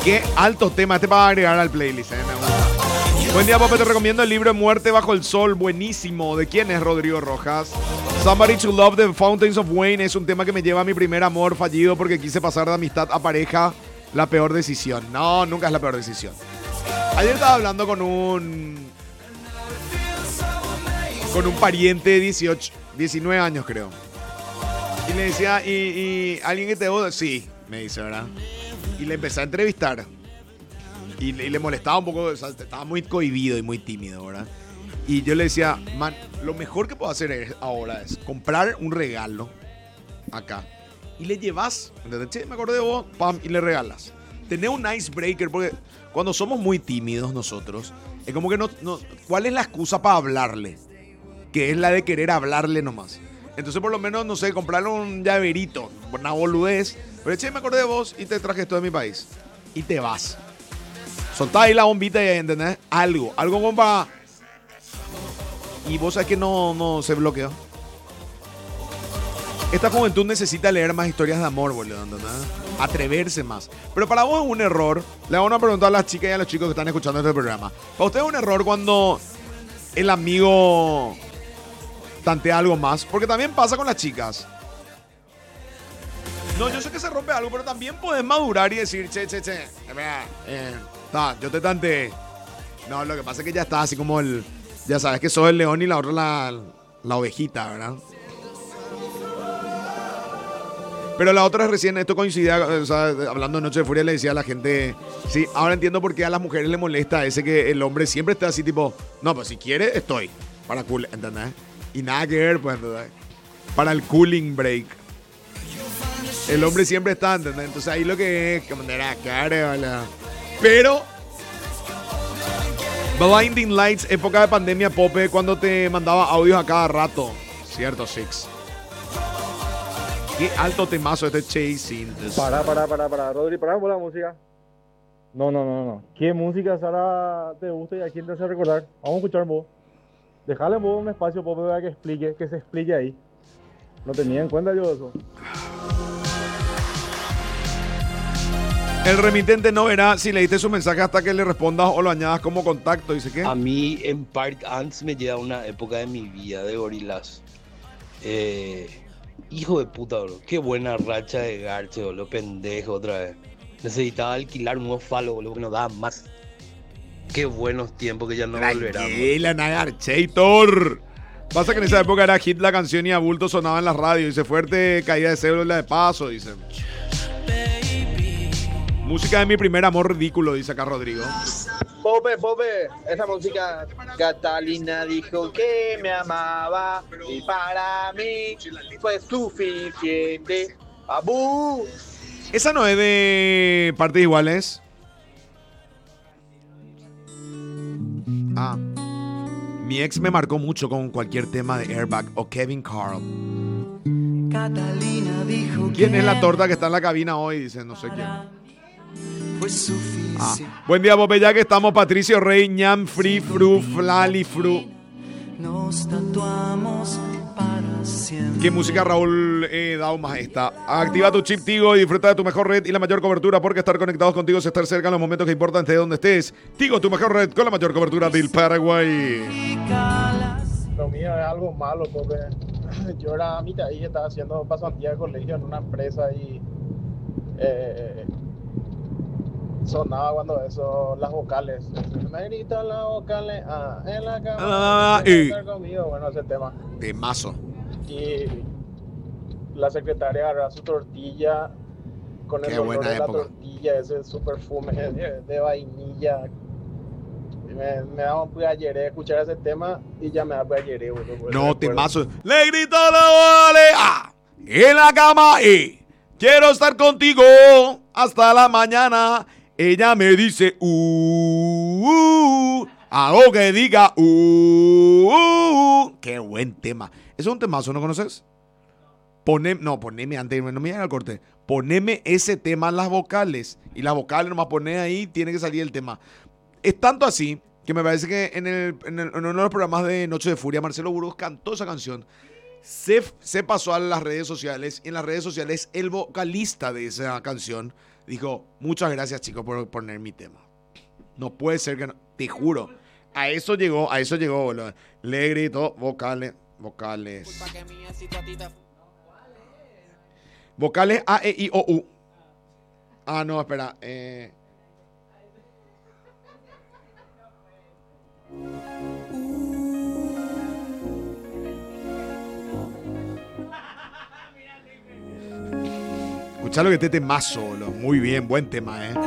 Qué alto tema este para agregar al playlist, me gusta. Buen día, Pope, te recomiendo el libro Muerte bajo el sol, buenísimo. ¿De quién es? Rodrigo Rojas. Somebody to Love, The Fountains of Wayne, es un tema que me lleva a mi primer amor fallido porque quise pasar de amistad a pareja. La peor decisión. No, nunca es la peor decisión. Ayer estaba hablando con un pariente de 19 años, creo. Y le decía, ¿y alguien que te odia? Sí, me dice, ¿verdad? Y le empecé a entrevistar. Y le molestaba un poco, o sea, estaba muy cohibido y muy tímido, ¿verdad? Y yo le decía, man, lo mejor que puedo hacer ahora es comprar un regalo acá. Y le llevas, ¿entendés? Che, me acordé de vos, pam, y le regalas. Tener un icebreaker, porque cuando somos muy tímidos nosotros, es como que no, ¿cuál es la excusa para hablarle? Que es la de querer hablarle nomás. Entonces, por lo menos, no sé, comprarle un llaverito, una boludez. Pero, che, me acordé de vos y te traje esto de mi país. Y te vas. Soltá ahí la bombita y, ¿entendés? Algo como para... Y vos sabés que no se bloqueó. Esta juventud necesita leer más historias de amor, boludo, ¿entendés? Atreverse más. Pero para vos es un error. Le hago una pregunta a las chicas y a los chicos que están escuchando este programa. Para usted es un error cuando el amigo tantea algo más. Porque también pasa con las chicas. No, yo sé que se rompe algo, pero también puedes madurar y decir, che. Yo te tanteé. No, lo que pasa es que ya está así como el... Ya sabes que sos el león y la otra la ovejita, ¿verdad? Pero la otra es recién, esto coincidía, o sea, hablando de Noche de Furia, le decía a la gente, sí, ahora entiendo por qué a las mujeres les molesta ese que el hombre siempre esté así tipo, no, pues si quiere, estoy, para cool, ¿entendés? Y nada que ver, pues, ¿entendés? Para el cooling break. El hombre siempre está, ¿entendés? Entonces ahí lo que es, que manera cara, ¿verdad? Pero... Blinding Lights, época de pandemia, Pope, cuando te mandaba audios a cada rato. Cierto, Six. Qué alto temazo este Chasing. Para, Rodri, para por la música. No. ¿Qué música, Sara, te gusta y a quién te hace recordar? Vamos a escuchar vos. Dejale vos un espacio, Pope, para que se explique ahí. No tenía en cuenta yo eso. El remitente no verá si leíste su mensaje hasta que le respondas o lo añadas como contacto. Dice que a mí en Park Ants me lleva una época de mi vida de gorilas. Hijo de puta, bro. Qué buena racha de Garche, boludo. Pendejo otra vez. Necesitaba alquilar un nuevo falo, boludo, que no daba más. Qué buenos tiempos que ya no volverán. Tranquila, Nagarchator. Pasa que en esa época era hit la canción y a bulto sonaba en la radio. Dice, fuerte caída de cédula de paso, dice. Música de mi primer amor ridículo, dice acá Rodrigo. Pope, esa música, Catalina dijo que me amaba y para mí fue suficiente. ¡Abú! Esa no es de partes iguales. Mi ex me marcó mucho con cualquier tema de Airbag o Kevin Carl. Catalina dijo ¿Quién es la torta que está en la cabina hoy? Dice, no sé quién. Buen día, Pope, ya que estamos, Patricio Rey, ñam, free, fru, flali, fru. Nos tatuamos para siempre. ¿Qué música, Raúl Daumas está? Activa tu chip Tigo y disfruta de tu mejor red y la mayor cobertura, porque estar conectados contigo es estar cerca en los momentos que importan desde donde estés. Tigo, tu mejor red con la mayor cobertura del Paraguay. Lo mío es algo malo, porque yo era a mitad y estaba haciendo pasantía de colegio en una empresa y sonaba cuando eso, las vocales. Me gritan las vocales, en la cama, estar conmigo, bueno, ese tema. Temazo. Y la secretaria agarra su tortilla con el olor de la tortilla, su perfume de vainilla. Me da un galleré escuchar ese tema y ya me da galleré. No, temazo. Le grito la vale en la cama y quiero estar contigo hasta la mañana. Ella me dice hago que diga qué buen tema. Eso es un temazo, ¿no conoces? Poneme antes, no me hagas el corte. Poneme ese tema en las vocales. Y las vocales nomás poné ahí, tiene que salir el tema. Es tanto así que me parece que en uno de los programas de Noche de Furia, Marcelo Burgos cantó esa canción. Se pasó a las redes sociales y en las redes sociales el vocalista de esa canción dijo, muchas gracias chicos por poner mi tema. No puede ser que no, te juro. A eso llegó, boludo. Le gritó vocales. Vocales A, E, I, O, U. Ah, no, espera. Escuchá lo que te temazo, boludo. Muy bien, buen tema,